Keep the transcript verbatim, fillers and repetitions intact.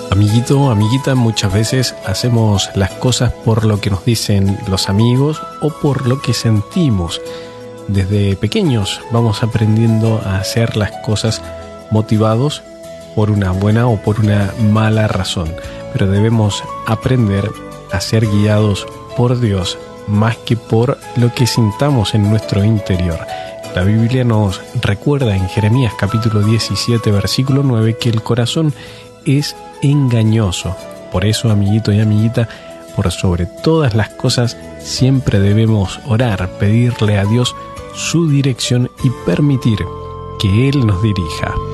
Amiguito, amiguita, muchas veces hacemos las cosas por lo que nos dicen los amigos o por lo que sentimos. Desde pequeños vamos aprendiendo a hacer las cosas motivados por una buena o por una mala razón, pero debemos aprender a ser guiados por Dios más que por lo que sintamos en nuestro interior. La Biblia nos recuerda en Jeremías capítulo diecisiete, versículo nueve, que el corazón es engañoso. Por eso, amiguito y amiguita, por sobre todas las cosas, siempre debemos orar, pedirle a Dios su dirección y permitir que Él nos dirija.